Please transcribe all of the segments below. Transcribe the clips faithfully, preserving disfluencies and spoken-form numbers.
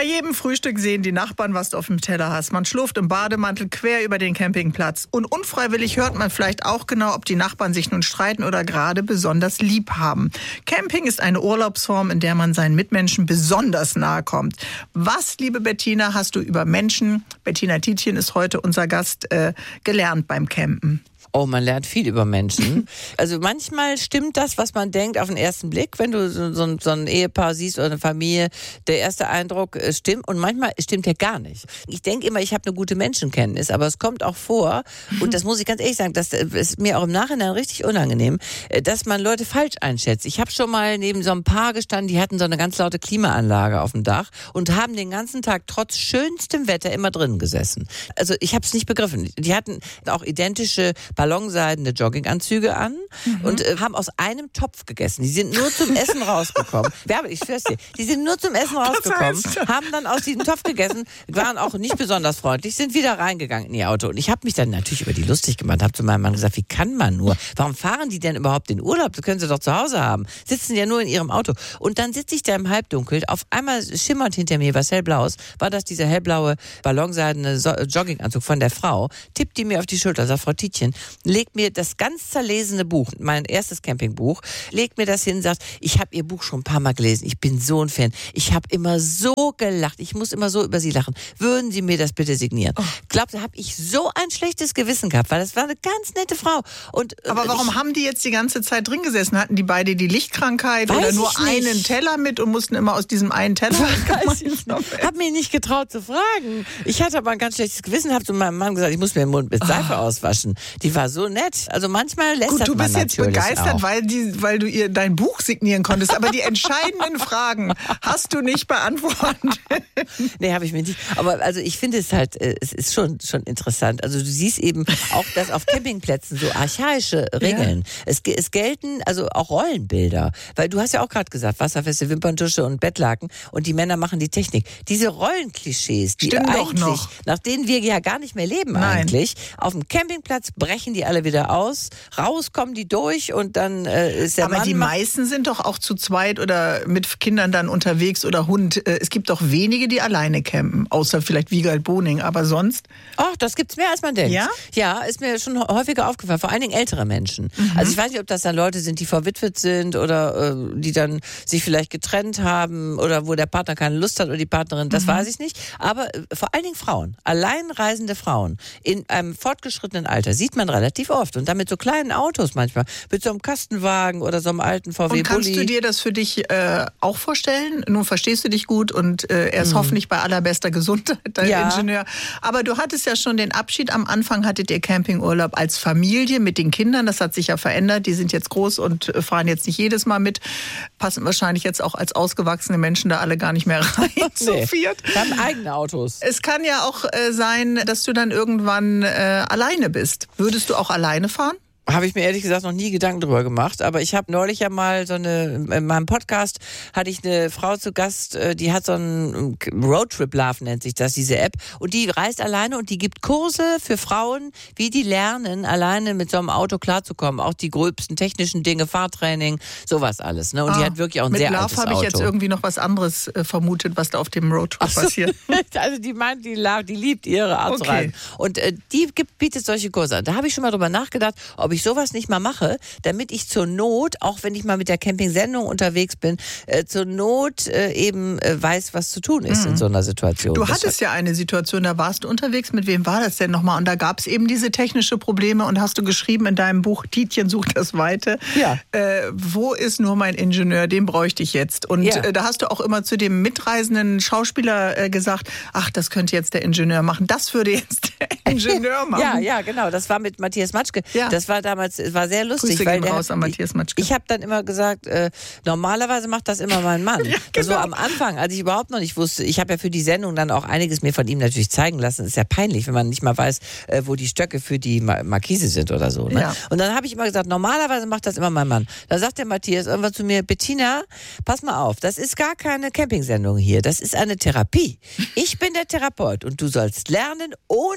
Bei jedem Frühstück sehen die Nachbarn, was du auf dem Teller hast. Man schlurft im Bademantel quer über den Campingplatz. Und unfreiwillig hört man vielleicht auch genau, ob die Nachbarn sich nun streiten oder gerade besonders lieb haben. Camping ist eine Urlaubsform, in der man seinen Mitmenschen besonders nahe kommt. Was, liebe Bettina, hast du über Menschen, Bettina Tietjen ist heute unser Gast, äh, gelernt beim Campen? Oh, man lernt viel über Menschen. Also manchmal stimmt das, was man denkt auf den ersten Blick, wenn du so, so, so ein Ehepaar siehst oder eine Familie, der erste Eindruck äh, stimmt und manchmal stimmt der gar nicht. Ich denke immer, ich habe eine gute Menschenkenntnis, aber es kommt auch vor, und das muss ich ganz ehrlich sagen, das ist mir auch im Nachhinein richtig unangenehm, dass man Leute falsch einschätzt. Ich habe schon mal neben so einem Paar gestanden, die hatten so eine ganz laute Klimaanlage auf dem Dach und haben den ganzen Tag trotz schönstem Wetter immer drinnen gesessen. Also ich habe es nicht begriffen. Die hatten auch identische ballonseidene Jogginganzüge an mhm. und äh, haben aus einem Topf gegessen. Die sind nur zum Essen rausgekommen. Ja, ich schwör's dir. Die sind nur zum Essen rausgekommen, haben dann aus diesem Topf gegessen, waren auch nicht besonders freundlich, sind wieder reingegangen in ihr Auto. Und ich habe mich dann natürlich über die lustig gemacht, habe zu meinem Mann gesagt, wie kann man nur? Warum fahren die denn überhaupt in Urlaub? Das können sie doch zu Hause haben. Sitzen ja nur in ihrem Auto. Und dann sitze ich da im Halbdunkel, auf einmal schimmert hinter mir was hellblaues. War das dieser hellblaue ballonseidene so- Jogginganzug von der Frau? Tippt die mir auf die Schulter, sagt Frau Tietjen, legt mir das ganz zerlesene Buch, mein erstes Campingbuch, legt mir das hin, sagt, ich habe ihr Buch schon ein paar Mal gelesen, ich bin so ein Fan, ich habe immer so gelacht, ich muss immer so über sie lachen. Würden Sie mir das bitte signieren? Oh. Glaubt ihr, habe ich so ein schlechtes Gewissen gehabt, weil das war eine ganz nette Frau. Und, aber warum ich, haben die jetzt die ganze Zeit drin gesessen? Hatten die beide die Lichtkrankheit oder nur einen Teller mit und mussten immer aus diesem einen Teller? Weiß ich habe mich nicht getraut zu fragen. Ich hatte aber ein ganz schlechtes Gewissen, habe zu meinem Mann gesagt, ich muss mir den Mund mit Seife oh. auswaschen. Die war so nett. Also manchmal lässt Gut, du bist jetzt begeistert, weil, die, weil du ihr dein Buch signieren konntest. Aber die entscheidenden Fragen hast du nicht beantwortet. Nee, habe ich mir nicht. Aber also ich finde es halt, es ist schon, schon interessant. Also du siehst eben auch, dass auf Campingplätzen so archaische Regeln. Ja. Es, es gelten also auch Rollenbilder. Weil du hast ja auch gerade gesagt, wasserfeste Wimperntusche und Bettlaken und die Männer machen die Technik. Diese Rollenklischees, die Stimmt eigentlich, noch. nach denen wir ja gar nicht mehr leben Nein. eigentlich, auf dem Campingplatz brechen die alle wieder aus, raus kommen die durch und dann äh, ist der Aber Mann... die meisten sind doch auch zu zweit oder mit Kindern dann unterwegs oder Hund. Es gibt doch wenige, die alleine campen, außer vielleicht Wiegald Boning, aber sonst... Ach, das gibt's mehr, als man denkt. Ja? Ja, ist mir schon häufiger aufgefallen, vor allen Dingen ältere Menschen. Mhm. Also ich weiß nicht, ob das dann Leute sind, die verwitwet sind oder äh, die dann sich vielleicht getrennt haben oder wo der Partner keine Lust hat oder die Partnerin, das mhm. weiß ich nicht. Aber äh, vor allen Dingen Frauen, alleinreisende Frauen in einem fortgeschrittenen Alter sieht man relativ oft und damit so kleinen Autos manchmal, mit so einem Kastenwagen oder so einem alten V W-Bulli. Und kannst du dir das für dich äh, auch vorstellen? Nun verstehst du dich gut und äh, er ist mhm. hoffentlich bei allerbester Gesundheit, dein ja. Ingenieur. Aber du hattest ja schon den Abschied. Am Anfang hattet ihr Campingurlaub als Familie mit den Kindern. Das hat sich ja verändert. Die sind jetzt groß und fahren jetzt nicht jedes Mal mit. Passen wahrscheinlich jetzt auch als ausgewachsene Menschen da alle gar nicht mehr rein. Zu nee. viert. Die haben eigene Autos. Es kann ja auch äh, sein, dass du dann irgendwann äh, alleine bist. Würdest du auch alleine fahren? Habe ich mir ehrlich gesagt noch nie Gedanken drüber gemacht, aber ich habe neulich ja mal so eine, in meinem Podcast hatte ich eine Frau zu Gast, die hat so einen Roadtrip Love nennt sich das, diese App, und die reist alleine und die gibt Kurse für Frauen, wie die lernen, alleine mit so einem Auto klarzukommen, auch die gröbsten technischen Dinge, Fahrtraining, sowas alles, ne? Und ah, die hat wirklich auch ein sehr altes Auto. Mit Love habe ich jetzt irgendwie noch was anderes äh, vermutet, was da auf dem Roadtrip so. passiert. Also die meint, die, die liebt ihre Art okay. zu reisen. Und äh, die gibt, bietet solche Kurse an. Da habe ich schon mal drüber nachgedacht, ob ich sowas nicht mal mache, damit ich zur Not, auch wenn ich mal mit der Camping-Sendung unterwegs bin, äh, zur Not äh, eben äh, weiß, was zu tun ist mhm. in so einer Situation. Du das hattest ja eine Situation, da warst du unterwegs. Mit wem war das denn nochmal? Und da gab es eben diese technische Probleme und hast du geschrieben in deinem Buch, Tietjen sucht das Weite. Ja. Äh, wo ist nur mein Ingenieur? Den bräuchte ich jetzt. Und ja. äh, da hast du auch immer zu dem mitreisenden Schauspieler äh, gesagt, ach, das könnte jetzt der Ingenieur machen. Das würde jetzt der Ingenieur machen. Ja, ja, genau. Das war mit Matthias Matschke. Ja. Das war damals, war sehr lustig. Grüße weil gehen der, raus an Matthias Matschke. Ich habe dann immer gesagt, äh, normalerweise macht das immer mein Mann. Ja, genau. So am Anfang, als ich überhaupt noch nicht wusste, ich habe ja für die Sendung dann auch einiges mir von ihm natürlich zeigen lassen. Ist ja peinlich, wenn man nicht mal weiß, äh, wo die Stöcke für die Ma- Markise sind oder so. Ne? Ja. Und dann habe ich immer gesagt, normalerweise macht das immer mein Mann. Da sagt der Matthias irgendwann zu mir, Bettina, pass mal auf, das ist gar keine Campingsendung hier, das ist eine Therapie. Ich bin der Therapeut und du sollst lernen, ohne deinen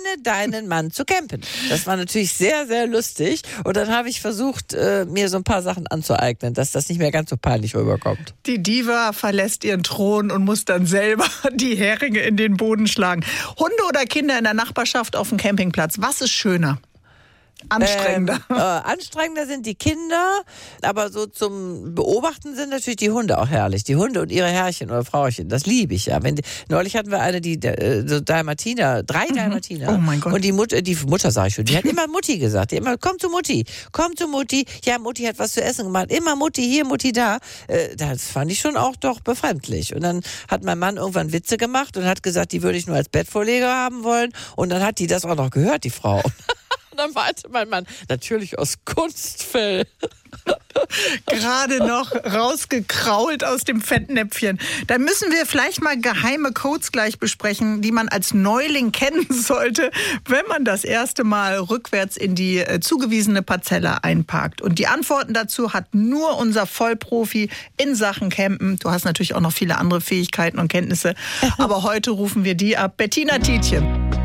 deinen Mann zu campen. Das war natürlich sehr, sehr lustig. Und dann habe ich versucht, mir so ein paar Sachen anzueignen, dass das nicht mehr ganz so peinlich rüberkommt. Die Diva verlässt ihren Thron und muss dann selber die Heringe in den Boden schlagen. Hunde oder Kinder in der Nachbarschaft auf dem Campingplatz, was ist schöner? Anstrengender. Ähm, äh, anstrengender sind die Kinder, aber so zum Beobachten sind natürlich die Hunde auch herrlich. Die Hunde und ihre Herrchen oder Frauchen, das liebe ich ja. Wenn die, neulich hatten wir eine, die äh, so Dalmatiner, drei mhm. Dalmatiner. Oh mein Gott. Und die Mutter, die Mutter sag ich schon, die hat immer Mutti gesagt. Die immer, komm zu Mutti, komm zu Mutti. Ja, Mutti hat was zu essen gemacht. Immer Mutti hier, Mutti da. Äh, das fand ich schon auch doch befremdlich. Und dann hat mein Mann irgendwann Witze gemacht und hat gesagt, die würde ich nur als Bettvorleger haben wollen. Und dann hat die das auch noch gehört, die Frau. Und dann meinte mein Mann, natürlich aus Kunstfell. Gerade noch rausgekrault aus dem Fettnäpfchen. Dann müssen wir vielleicht mal geheime Codes gleich besprechen, die man als Neuling kennen sollte, wenn man das erste Mal rückwärts in die äh, zugewiesene Parzelle einparkt. Und die Antworten dazu hat nur unser Vollprofi in Sachen Campen. Du hast natürlich auch noch viele andere Fähigkeiten und Kenntnisse, aber heute rufen wir die ab. Bettina Tietjen.